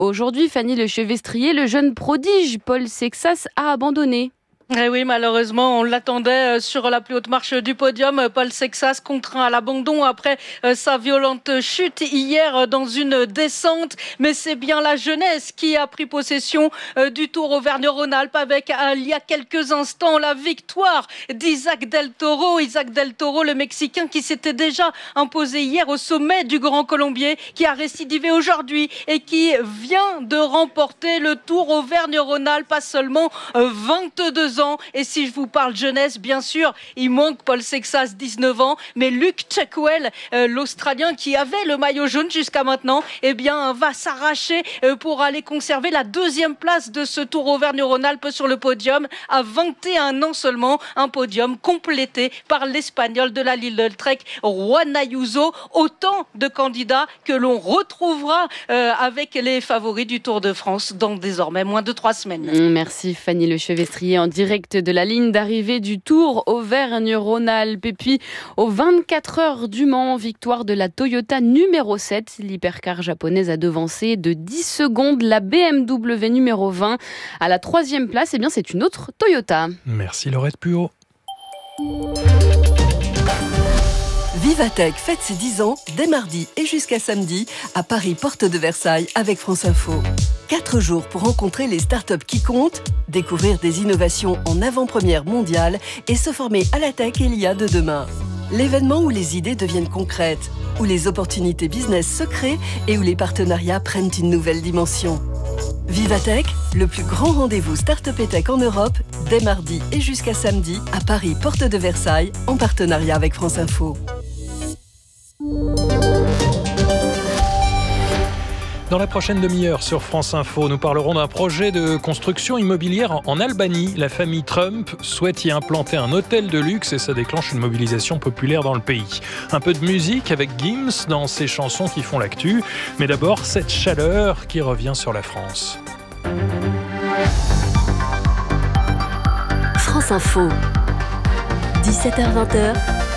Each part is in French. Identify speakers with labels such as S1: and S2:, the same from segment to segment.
S1: Aujourd'hui, Fanny Lechevestrier, le jeune prodige Paul Sexas a abandonné.
S2: Eh oui, malheureusement, on l'attendait sur la plus haute marche du podium. Paul Sexas contraint à l'abandon après sa violente chute hier dans une descente. Mais c'est bien la jeunesse qui a pris possession du Tour Auvergne-Rhône-Alpes avec, il y a quelques instants, la victoire d'Isaac Del Toro. Isaac Del Toro, le Mexicain qui s'était déjà imposé hier au sommet du Grand Colombier, qui a récidivé aujourd'hui et qui vient de remporter le Tour Auvergne-Rhône-Alpes à seulement 22 ans. Et si je vous parle jeunesse, bien sûr, il manque Paul Sexas, 19 ans, mais Luke Checkwell, l'Australien qui avait le maillot jaune jusqu'à maintenant, eh bien, va s'arracher pour aller conserver la deuxième place de ce Tour Auvergne-Rhône-Alpes sur le podium à 21 ans seulement. Un podium complété par l'Espagnol de la Lidl-Trek, Juan Ayuso. Autant de candidats que l'on retrouvera avec les favoris du Tour de France dans désormais moins de 3 semaines.
S1: Merci Fanny Lechevestrier en direct de la ligne d'arrivée du Tour Auvergne-Rhône-Alpes. Et puis, aux 24 heures du Mans, victoire de la Toyota numéro 7. L'hypercar japonaise a devancé de 10 secondes la BMW numéro 20. À la 3e place, eh bien, c'est une autre Toyota.
S3: Merci Laurette Puot.
S4: Vivatech fête ses 10 ans dès mardi et jusqu'à samedi à Paris, porte de Versailles avec France Info. 4 jours pour rencontrer les startups qui comptent, découvrir des innovations en avant-première mondiale et se former à la tech et l'IA de demain. L'événement où les idées deviennent concrètes, où les opportunités business se créent et où les partenariats prennent une nouvelle dimension. Vivatech, le plus grand rendez-vous Start-up et Tech en Europe, dès mardi et jusqu'à samedi à Paris, porte de Versailles, en partenariat avec France Info.
S3: Dans la prochaine demi-heure sur France Info, nous parlerons d'un projet de construction immobilière en Albanie. La famille Trump souhaite y implanter un hôtel de luxe et ça déclenche une mobilisation populaire dans le pays. Un peu de musique avec Gims dans ces chansons qui font l'actu. Mais d'abord, cette chaleur qui revient sur la France.
S4: France Info, 17h-20h,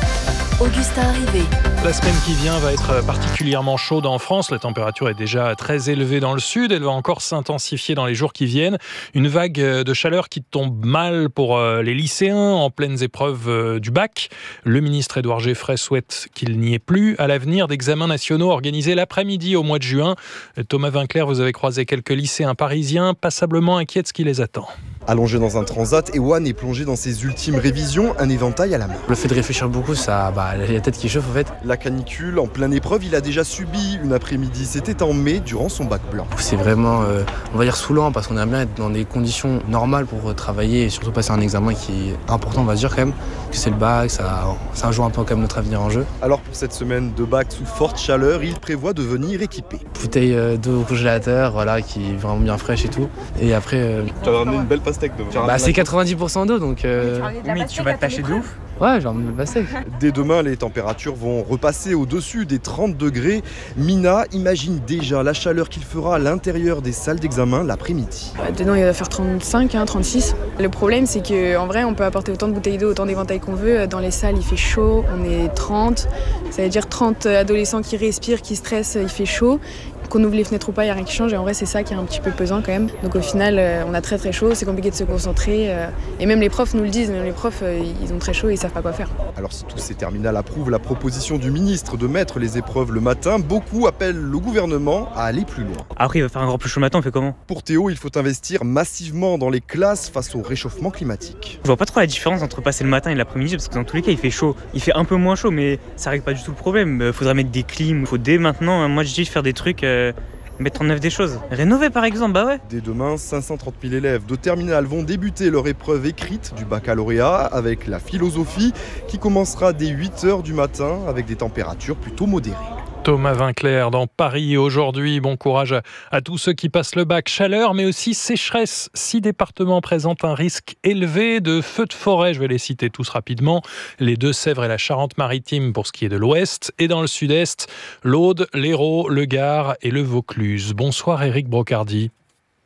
S4: Augustin Arrivé.
S3: La semaine qui vient va être particulièrement chaude en France. La température est déjà très élevée dans le sud. Elle va encore s'intensifier dans les jours qui viennent. Une vague de chaleur qui tombe mal pour les lycéens en pleines épreuves du bac. Le ministre Édouard Geffray souhaite qu'il n'y ait plus à l'avenir d'examens nationaux organisés l'après-midi au mois de juin. Thomas Vinclair, vous avez croisé quelques lycéens parisiens passablement inquiets de ce qui les attend.
S5: Allongé dans un transat, Ewan est plongé dans ses ultimes révisions, un éventail à la main.
S6: Le fait de réfléchir beaucoup, ça, la tête qui chauffe en fait.
S5: La canicule, en pleine épreuve, il a déjà subi une après-midi. C'était en mai, durant son bac blanc.
S6: C'est vraiment, on va dire, saoulant parce qu'on aimerait bien être dans des conditions normales pour travailler et surtout passer un examen qui est important, on va dire quand même, que c'est le bac, ça joue un peu quand même notre avenir en jeu.
S5: Alors pour cette semaine de bac sous forte chaleur, il prévoit de venir équipé.
S6: Bouteille d'eau au congélateur, voilà, qui est vraiment bien fraîche et tout. Et après...
S5: Tu vas ramener une belle pastèque demain.
S6: C'est 90% d'eau donc...
S7: Oui, tu vas te tâcher de ouf.
S6: Ouais, j'ai envie de le passer.
S5: Dès demain, les températures vont repasser au-dessus des 30 degrés. Mina imagine déjà la chaleur qu'il fera à l'intérieur des salles d'examen l'après-midi.
S8: Dedans, il va faire 35, 36. Le problème, c'est qu'en vrai, on peut apporter autant de bouteilles d'eau, autant d'éventails qu'on veut. Dans les salles, il fait chaud, on est 30. Ça veut dire 30 adolescents qui respirent, qui stressent, il fait chaud. Qu'on ouvre les fenêtres ou pas, il n'y a rien qui change. Et en vrai, c'est ça qui est un petit peu pesant quand même. Donc au final, on a très très chaud, c'est compliqué de se concentrer. Et même les profs nous le disent, même les profs, ils ont très chaud et ils ne savent pas quoi faire.
S5: Alors si tous ces terminales approuvent la proposition du ministre de mettre les épreuves le matin, beaucoup appellent le gouvernement à aller plus loin.
S7: Après, il va faire encore plus chaud le matin, on fait comment ?
S5: Pour Théo, il faut investir massivement dans les classes face au réchauffement climatique.
S7: Je vois pas trop la différence entre passer le matin et l'après-midi, parce que dans tous les cas, il fait chaud. Il fait un peu moins chaud, mais ça règle pas du tout le problème. Il faudrait mettre des clims, il faut dès maintenant, moi je dis faire des trucs... mettre en œuvre des choses. Rénover par exemple, bah ouais.
S5: Dès demain, 530 000 élèves de terminale vont débuter leur épreuve écrite du baccalauréat avec la philosophie qui commencera dès 8h du matin avec des températures plutôt modérées.
S3: Thomas Vinclair dans Paris aujourd'hui. Bon courage à tous ceux qui passent le bac. Chaleur, mais aussi sécheresse. 6 départements présentent un risque élevé de feux de forêt. Je vais les citer tous rapidement. Les Deux-Sèvres et la Charente-Maritime pour ce qui est de l'Ouest. Et dans le Sud-Est, l'Aude, l'Hérault, le Gard et le Vaucluse. Bonsoir Éric Brocardi.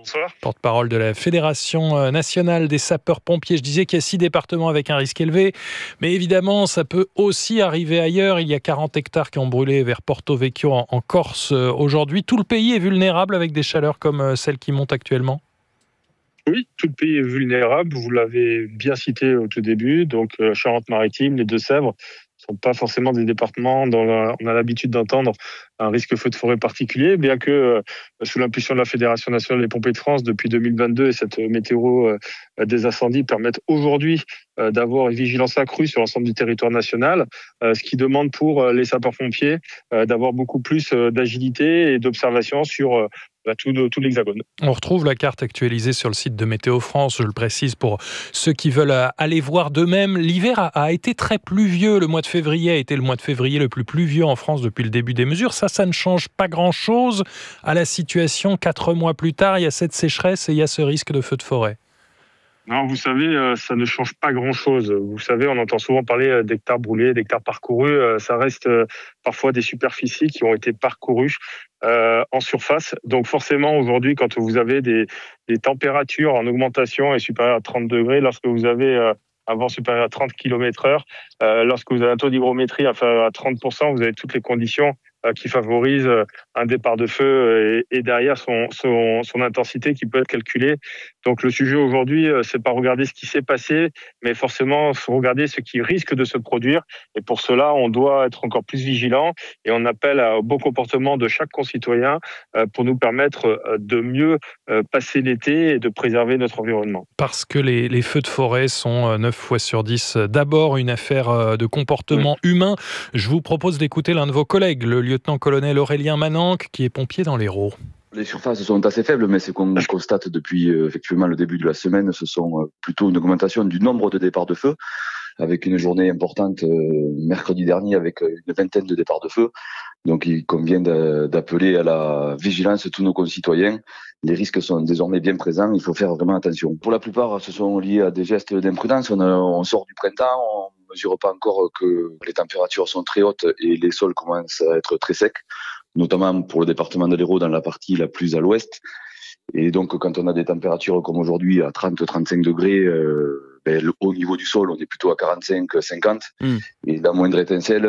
S9: Bonsoir.
S3: Porte-parole de la Fédération nationale des sapeurs-pompiers. Je disais qu'il y a 6 départements avec un risque élevé, mais évidemment, ça peut aussi arriver ailleurs. Il y a 40 hectares qui ont brûlé vers Porto Vecchio en Corse aujourd'hui. Tout le pays est vulnérable avec des chaleurs comme celles qui montent actuellement?
S9: Oui, tout le pays est vulnérable. Vous l'avez bien cité au tout début. Donc, Charente-Maritime, les Deux-Sèvres ne sont pas forcément des départements dont on a l'habitude d'entendre un risque feu de forêt particulier, bien que sous l'impulsion de la Fédération nationale des pompiers de France depuis 2022 et cette météo des incendies permettent aujourd'hui d'avoir une vigilance accrue sur l'ensemble du territoire national, ce qui demande pour les sapeurs-pompiers d'avoir beaucoup plus d'agilité et d'observation sur tout l'Hexagone.
S3: On retrouve la carte actualisée sur le site de Météo France, je le précise pour ceux qui veulent aller voir d'eux-mêmes. L'hiver a été très pluvieux. Le mois de février a été le mois de février le plus pluvieux en France depuis le début des mesures. Ça ne change pas grand-chose à la situation. 4 mois plus tard, il y a cette sécheresse et il y a ce risque de feu de forêt.
S9: Non, vous savez, ça ne change pas grand-chose. Vous savez, on entend souvent parler d'hectares brûlés, d'hectares parcourus. Ça reste parfois des superficies qui ont été parcourues en surface. Donc forcément, aujourd'hui, quand vous avez des températures en augmentation et supérieures à 30 degrés, lorsque vous avez un vent supérieur à 30 km/h, lorsque vous avez un taux d'hygrométrie inférieur à 30%, vous avez toutes les conditions qui favorisent un départ de feu et derrière son intensité qui peut être calculée. Donc le sujet aujourd'hui, c'est pas regarder ce qui s'est passé, mais forcément regarder ce qui risque de se produire. Et pour cela, on doit être encore plus vigilant et on appelle au bon comportement de chaque concitoyen pour nous permettre de mieux passer l'été et de préserver notre environnement.
S3: Parce que les feux de forêt sont 9 fois sur 10 d'abord une affaire de comportement humain. Je vous propose d'écouter l'un de vos collègues, le lieutenant-colonel Aurélien Mananque, qui est pompier dans l'Hérault.
S10: Les surfaces sont assez faibles, mais ce qu'on constate depuis effectivement le début de la semaine, ce sont plutôt une augmentation du nombre de départs de feu, avec une journée importante mercredi dernier avec une vingtaine de départs de feu. Donc il convient d'appeler à la vigilance tous nos concitoyens. Les risques sont désormais bien présents, il faut faire vraiment attention. Pour la plupart, ce sont liés à des gestes d'imprudence. On sort du printemps, on ne mesure pas encore que les températures sont très hautes et les sols commencent à être très secs, notamment pour le département de l'Hérault dans la partie la plus à l'ouest. Et donc quand on a des températures comme aujourd'hui à 30-35 degrés, au niveau du sol, on est plutôt à 45-50 et la moindre étincelle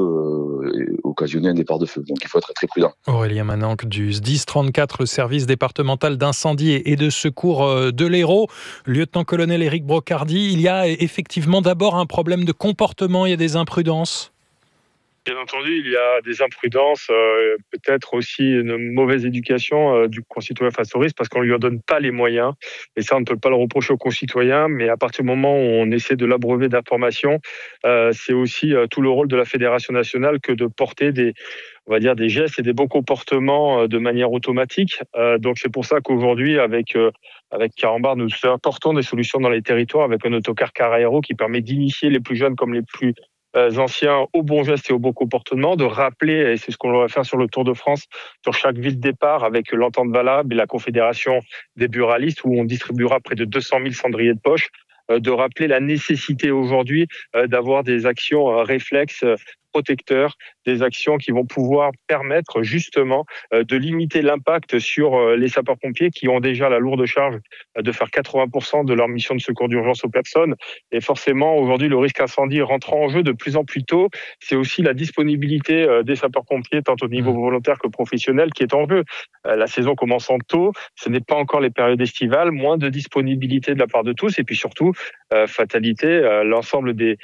S10: peut occasionner un départ de feu. Donc il faut être très prudent.
S3: Aurélien Mananque du SDIS 34, le service départemental d'incendie et de secours de l'Hérault. Lieutenant-colonel Éric Brocardi, il y a effectivement d'abord un problème de comportement, il y a des imprudences.
S9: Bien entendu, il y a des imprudences, peut-être aussi une mauvaise éducation du concitoyen face au risque parce qu'on ne lui en donne pas les moyens. Et ça, on ne peut pas le reprocher aux concitoyens, mais à partir du moment où on essaie de l'abreuver d'informations, c'est aussi tout le rôle de la Fédération nationale que de porter des gestes et des bons comportements de manière automatique. Donc c'est pour ça qu'aujourd'hui, avec Carambar, nous apportons des solutions dans les territoires avec un autocar car aéro qui permet d'initier les plus jeunes comme les plus anciens au bon geste et au bon comportement, de rappeler, et c'est ce qu'on va faire sur le Tour de France, sur chaque ville de départ avec l'entente valable et la Confédération des buralistes où on distribuera près de 200 000 cendriers de poche, de rappeler la nécessité aujourd'hui d'avoir des actions réflexes protecteurs, des actions qui vont pouvoir permettre justement de limiter l'impact sur les sapeurs-pompiers qui ont déjà la lourde charge de faire 80% de leur mission de secours d'urgence aux personnes. Et forcément, aujourd'hui, le risque incendie rentrant en jeu de plus en plus tôt, c'est aussi la disponibilité des sapeurs-pompiers, tant au niveau volontaire que professionnel, qui est en jeu. La saison commençant tôt, ce n'est pas encore les périodes estivales, moins de disponibilité de la part de tous, et puis surtout, fatalité, l'ensemble des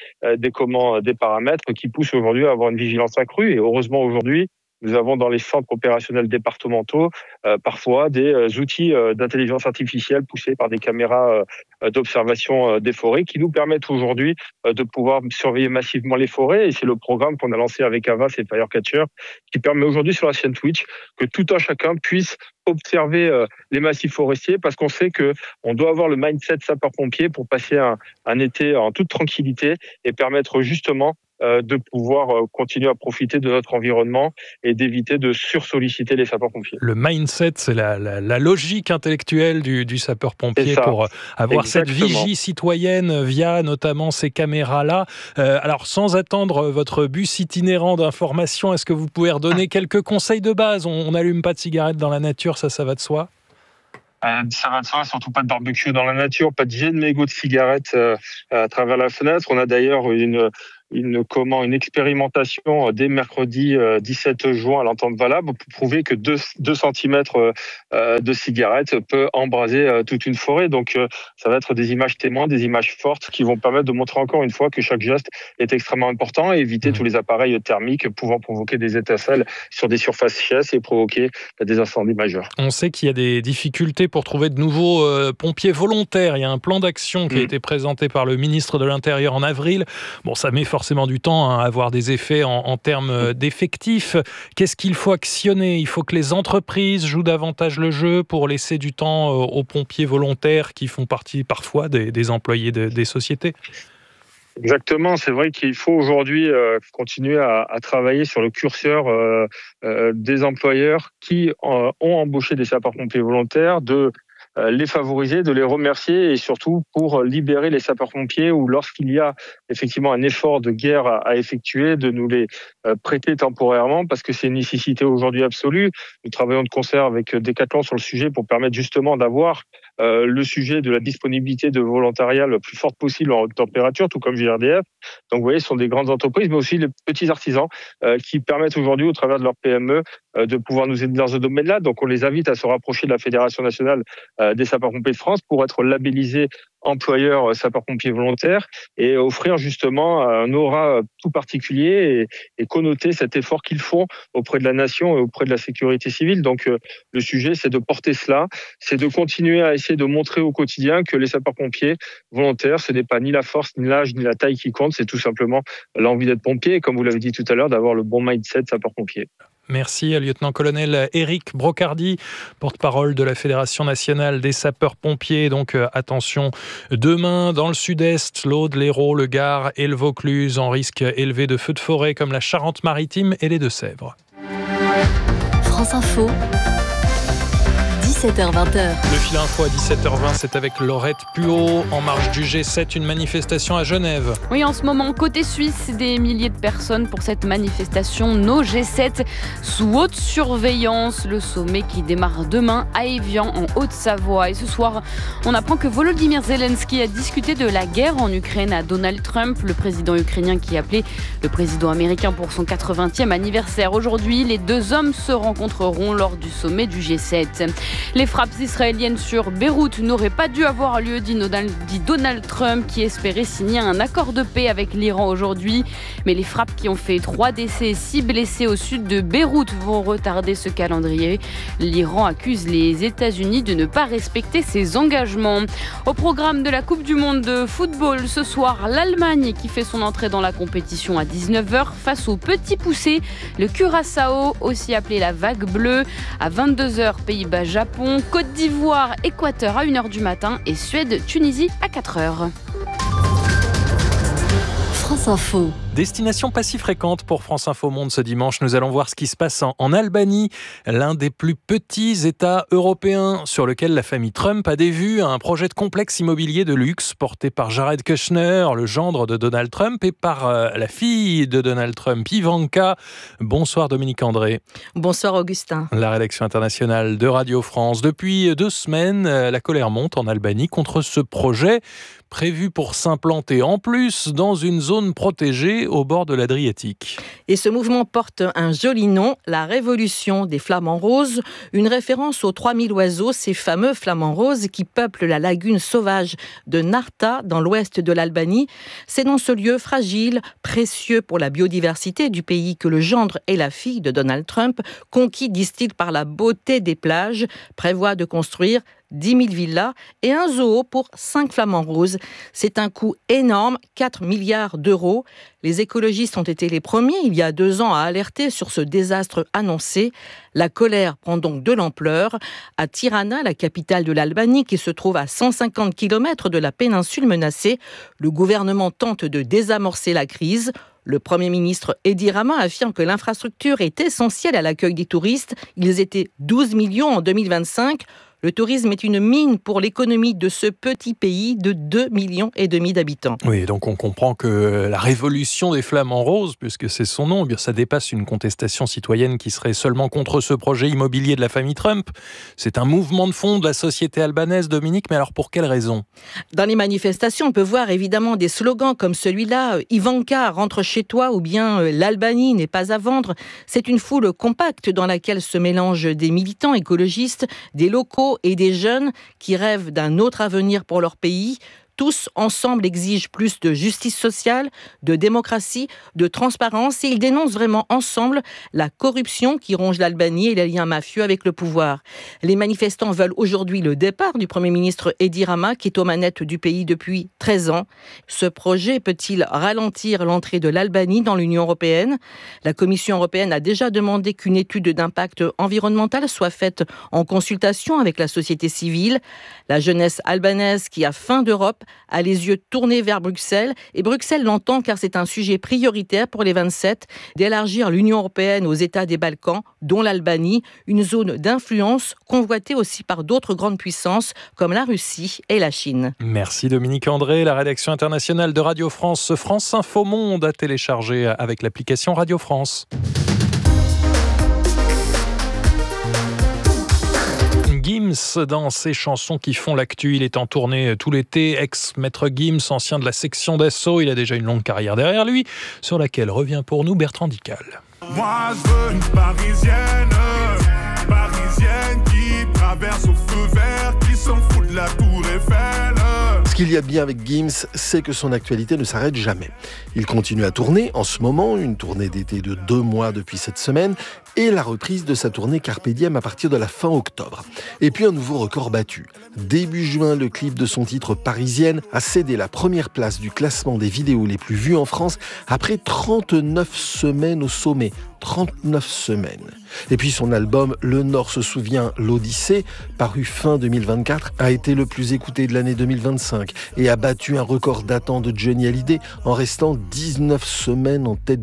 S9: paramètres qui poussent aujourd'hui à avoir une vigilance accrue. Et heureusement, aujourd'hui, nous avons dans les centres opérationnels départementaux parfois des outils d'intelligence artificielle poussés par des caméras d'observation des forêts qui nous permettent aujourd'hui de pouvoir surveiller massivement les forêts. Et c'est le programme qu'on a lancé avec Avas et Firecatcher qui permet aujourd'hui sur la chaîne Twitch que tout un chacun puisse observer les massifs forestiers parce qu'on sait qu'on doit avoir le mindset sapeur-pompier pour passer un été en toute tranquillité et permettre justement de pouvoir continuer à profiter de notre environnement et d'éviter de sursolliciter les sapeurs-pompiers.
S3: Le mindset, c'est la logique intellectuelle du sapeur-pompier pour avoir cette vigie citoyenne via notamment ces caméras-là. Alors, sans attendre votre bus itinérant d'information, est-ce que vous pouvez redonner quelques conseils de base ? On n'allume pas de cigarettes dans la nature, ça va de soi ?
S9: Ça va de soi, surtout pas de barbecue dans la nature, pas de jet de mégots de cigarettes à travers la fenêtre. On a d'ailleurs une expérimentation dès mercredi 17 juin à l'Entente Valable pour prouver que 2 cm de cigarettes peut embraser toute une forêt. Donc ça va être des images témoins, des images fortes qui vont permettre de montrer encore une fois que chaque geste est extrêmement important et éviter tous les appareils thermiques pouvant provoquer des étincelles sur des surfaces chasses et provoquer des incendies majeurs.
S3: On sait qu'il y a des difficultés pour trouver de nouveaux pompiers volontaires. Il y a un plan d'action qui a été présenté par le ministre de l'Intérieur en avril. Bon, ça met forcément du temps à avoir des effets en termes d'effectifs. Qu'est-ce qu'il faut actionner ? Il faut que les entreprises jouent davantage le jeu pour laisser du temps aux pompiers volontaires qui font partie parfois des employés des sociétés.
S9: Exactement, c'est vrai qu'il faut aujourd'hui continuer à travailler sur le curseur des employeurs qui ont embauché des sapeurs-pompiers volontaires, de les favoriser, de les remercier et surtout pour libérer les sapeurs-pompiers ou lorsqu'il y a effectivement un effort de guerre à effectuer, de nous les prêter temporairement parce que c'est une nécessité aujourd'hui absolue. Nous travaillons de concert avec Decathlon sur le sujet pour permettre justement d'avoir le sujet de la disponibilité de volontariat le plus forte possible en haute température, tout comme GRDF. Donc vous voyez, ce sont des grandes entreprises, mais aussi les petits artisans qui permettent aujourd'hui, au travers de leur PME, de pouvoir nous aider dans ce domaine-là. Donc on les invite à se rapprocher de la Fédération nationale des sapeurs-pompiers de France pour être labellisés employeurs sapeurs-pompiers volontaires et offrir justement un aura tout particulier et connoter cet effort qu'ils font auprès de la nation et auprès de la sécurité civile. Donc le sujet, c'est de porter cela, c'est de continuer à essayer de montrer au quotidien que les sapeurs-pompiers volontaires, ce n'est pas ni la force, ni l'âge, ni la taille qui compte, c'est tout simplement l'envie d'être pompier et comme vous l'avez dit tout à l'heure, d'avoir le bon mindset sapeur-pompier.
S3: Merci, lieutenant-colonel Éric Brocardi, porte-parole de la Fédération nationale des sapeurs-pompiers. Donc attention, demain dans le sud-est, l'Aude, l'Hérault, le Gard et le Vaucluse en risque élevé de feux de forêt comme la Charente-Maritime et les Deux-Sèvres.
S11: France Info. 17h-20h.
S3: Le fil info à 17h20, c'est avec Laurette Puot. En marge du G7, une manifestation à Genève.
S1: Oui, en ce moment, côté suisse, des milliers de personnes pour cette manifestation No G7 sous haute surveillance. Le sommet qui démarre demain à Évian, en Haute-Savoie. Et ce soir, on apprend que Volodymyr Zelensky a discuté de la guerre en Ukraine à Donald Trump, le président ukrainien qui appelait le président américain pour son 80e anniversaire. Aujourd'hui, les deux hommes se rencontreront lors du sommet du G7. Les frappes israéliennes sur Beyrouth n'auraient pas dû avoir lieu, dit Donald Trump, qui espérait signer un accord de paix avec l'Iran aujourd'hui. Mais les frappes qui ont fait 3 décès et 6 blessés au sud de Beyrouth vont retarder ce calendrier. L'Iran accuse les États-Unis de ne pas respecter ses engagements. Au programme de la Coupe du Monde de football, ce soir, l'Allemagne qui fait son entrée dans la compétition à 19h face au petit poussé, le Curaçao, aussi appelé la vague bleue. À 22h, Pays-Bas-Japon. Côte d'Ivoire, Équateur à 1h du matin et Suède, Tunisie à 4h.
S11: France Info.
S3: Destination pas si fréquente pour France Info Monde ce dimanche. Nous allons voir ce qui se passe en Albanie, l'un des plus petits États européens sur lequel la famille Trump a des vues. Un projet de complexe immobilier de luxe porté par Jared Kushner, le gendre de Donald Trump, et par la fille de Donald Trump, Ivanka. Bonsoir Dominique André.
S12: Bonsoir Augustin.
S3: La rédaction internationale de Radio France. Depuis 2 semaines, la colère monte en Albanie contre ce projet prévu pour s'implanter en plus dans une zone protégée au bord de l'Adriatique.
S12: Et ce mouvement porte un joli nom, la Révolution des Flamants Roses, une référence aux 3000 oiseaux, ces fameux flamants roses qui peuplent la lagune sauvage de Narta dans l'ouest de l'Albanie. C'est dans ce lieu fragile, précieux pour la biodiversité du pays que le gendre et la fille de Donald Trump, conquis, disent-ils, par la beauté des plages, prévoient de construire 10 000 villas et un zoo pour 5 flamants roses. C'est un coût énorme, 4 milliards d'euros. Les écologistes ont été les premiers, il y a 2 ans, à alerter sur ce désastre annoncé. La colère prend donc de l'ampleur. À Tirana, la capitale de l'Albanie, qui se trouve à 150 km de la péninsule menacée, le gouvernement tente de désamorcer la crise. Le Premier ministre Edi Rama affirme que l'infrastructure est essentielle à l'accueil des touristes. Ils étaient 12 millions en 2025. Le tourisme est une mine pour l'économie de ce petit pays de 2,5 millions d'habitants.
S3: Oui, donc on comprend que la révolution des flamants roses, puisque c'est son nom, eh bien ça dépasse une contestation citoyenne qui serait seulement contre ce projet immobilier de la famille Trump. C'est un mouvement de fond de la société albanaise, Dominique, mais alors pour quelle raison ?
S12: Dans les manifestations, on peut voir évidemment des slogans comme celui-là, « Ivanka, rentre chez toi » ou bien « L'Albanie n'est pas à vendre ». C'est une foule compacte dans laquelle se mélangent des militants écologistes, des locaux et des jeunes qui rêvent d'un autre avenir pour leur pays. Tous ensemble exigent plus de justice sociale, de démocratie, de transparence et ils dénoncent vraiment ensemble la corruption qui ronge l'Albanie et les liens mafieux avec le pouvoir. Les manifestants veulent aujourd'hui le départ du Premier ministre Edi Rama qui est aux manettes du pays depuis 13 ans. Ce projet peut-il ralentir l'entrée de l'Albanie dans l'Union européenne ? La Commission européenne a déjà demandé qu'une étude d'impact environnemental soit faite en consultation avec la société civile. La jeunesse albanaise qui a faim d'Europe a les yeux tournés vers Bruxelles. Et Bruxelles l'entend car c'est un sujet prioritaire pour les 27 d'élargir l'Union européenne aux États des Balkans, dont l'Albanie, une zone d'influence convoitée aussi par d'autres grandes puissances comme la Russie et la Chine.
S3: Merci Dominique André. La rédaction internationale de Radio France, France Info Monde, à télécharger avec l'application Radio France. Gims, dans ses chansons qui font l'actu, il est en tournée tout l'été, ex-maître Gims, ancien de la section d'assaut, il a déjà une longue carrière derrière lui, sur laquelle revient pour nous Bertrand Dical.
S13: Moi je veux une parisienne qui traverse au feu vert, qui s'en fout de la tour Eiffel.
S14: Ce qu'il y a de bien avec Gims, c'est que son actualité ne s'arrête jamais. Il continue à tourner en ce moment, une tournée d'été de 2 mois depuis cette semaine, et la reprise de sa tournée Carpe Diem à partir de la fin octobre. Et puis un nouveau record battu. Début juin, le clip de son titre Parisienne a cédé la première place du classement des vidéos les plus vues en France après 39 semaines au sommet. 39 semaines. Et puis son album Le Nord se souvient, l'Odyssée, paru fin 2024, a été le plus écouté de l'année 2025 et a battu un record datant de Johnny Hallyday en restant 19 semaines en tête